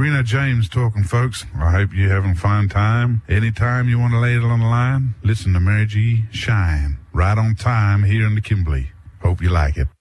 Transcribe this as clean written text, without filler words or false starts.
Rena James talking, folks. I hope you're having a fun time. Anytime you want to lay it on the line, listen to Mary G. Shine. Right on time here in the Kimberly. Hope you like it.